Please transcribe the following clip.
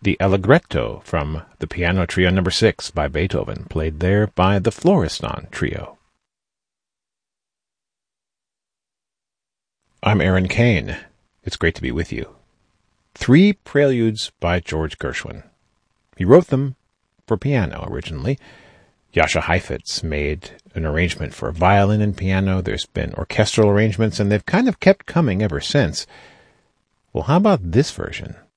the Allegretto from the Piano Trio No. 6 by Beethoven, played there by the Florestan Trio. I'm Aaron Kane. It's great to be with you. 3 Preludes by George Gershwin. He wrote them for piano originally. Jascha Heifetz made an arrangement for violin and piano. There's been orchestral arrangements, and they've kind of kept coming ever since. Well, how about this version?